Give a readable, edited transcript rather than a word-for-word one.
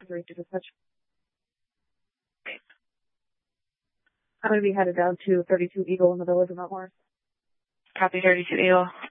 3 to dispatch. I'm going to be headed down to 32 Eagle in the village of Mount Morris. Copy 32 Eagle.